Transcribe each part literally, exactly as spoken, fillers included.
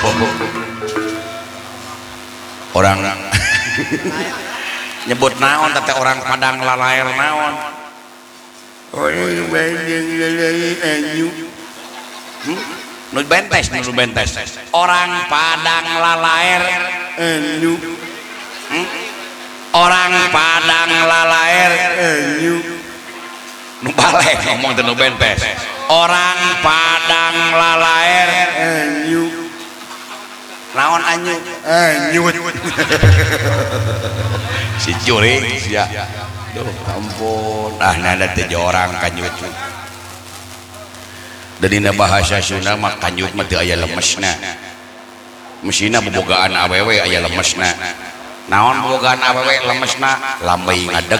orang nyebut naon tapi orang Padang lalaer naon nu bentes nu bentes orang Padang lalaer orang Padang lalaer nu balik ngomong teu nu bentes orang Padang lalaer naon anyu anyut si curing sia duh ampun ah nada teh orang kanyut dan dina bahasa Sunda mah kanyut mah teu aya lemesna mesina bobogaan awewe aya lemesna naon bobogaan awewe lemesna lambai ngadeg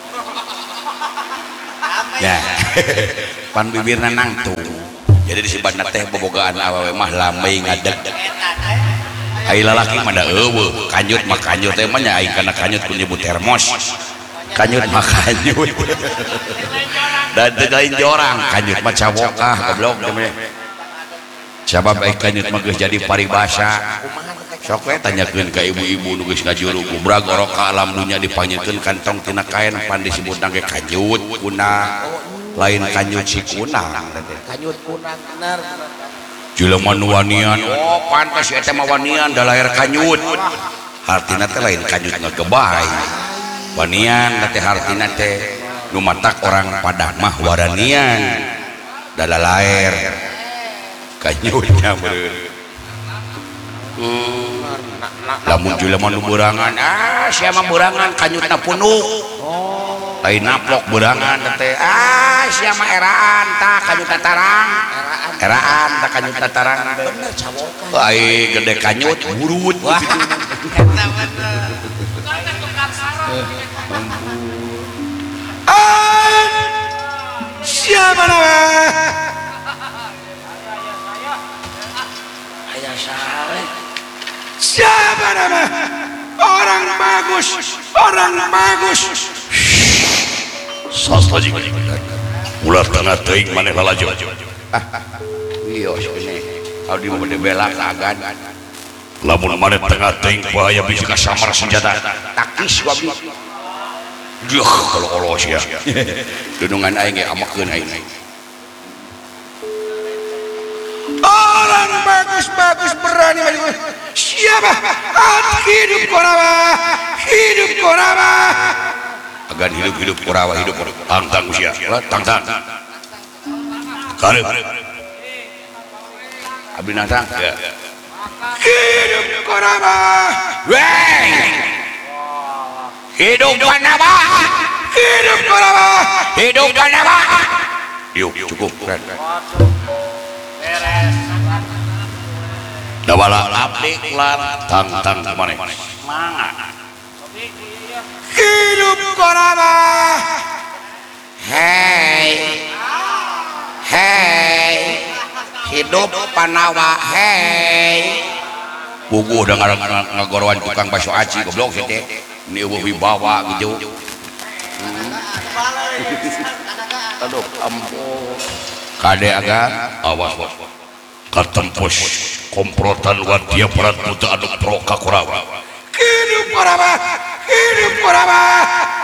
ya pan bibirna nangtung jadi disebutna teh bobogaan awewe mah lambai ngadeg ai lalaki mah da eueuh kanyut mah kanyut teh mah nya aing kana kanyut ku nyebut termos kanyut mah kanyut dan teu lain jorang kanyut mah cawokah goblok teh sabab ai kanyut mah geus jadi paribasa sok we tanyakeun ka ibu-ibu nu geus ngajuru kubrag oroka alam dunya dipanggilkeun kantong tina kaen pan disebutna ge kanyut kunang lain kanyut si kunang kanyut kunang bener jelema nu wanian oh pantas eta mah wanian da lair kanyut hartina teh lain kanyut ngagebay wanian teh hartina teh nu matak orang Padang mah waranian da lair kanyutnya beureun lamun jelema nu beurangan ah sia mah beurangan kanyutna punuk lain naplok beurangan teh ah sia mah eraan tah kanyut tarang eraan tah kanyut tarang bener cawokah ai gede kanyut burut wah eta bener siapa nama aya sare siapa nama orang bagus orang bagus sastra jing ular tengah teuing maneh lalajo ah iya sini abdi mah bade belak agan lamun maneh tengah teuing bahaya bisi ka samar senjata takis abdi duh kalau olos ya dunungan aing ge amakeun aing orang bagus-bagus berani maju siapa hidup korawa hidup korawa agan hidup-hidup korawa hidup tang-tang usia tang-tang karep abdi nantang ya hidup korawa weh hidup korawa hidup korawa hidup korawa yuk cukup keren dawala abdi lan tang-tang kemana mangga hidup korawa hei hei hidup panawa hei buku udah ngagorwan tukang bakso aci goblok sih teh ini eueuh wibawa gitu aduh ampun kade agan awas katempos komprotan wadia perat muta anu pro ka korawa hidup korawa hidup korawa